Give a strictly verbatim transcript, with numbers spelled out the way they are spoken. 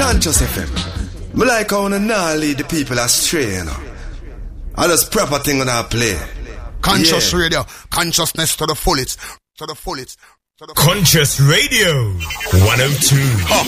Conscious F M. Me like how you not lead the people astray, you know. I just proper thing on our play. Conscious yeah. Radio, consciousness to the fullest, to the fullest. To the Conscious Radio, one oh two.